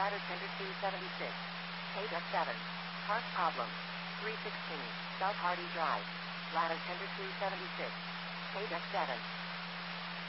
Ladder Tender 276. KDEC 7. Park problem. 316. South Hardy Drive. Ladder Tender 376. KDEC 7.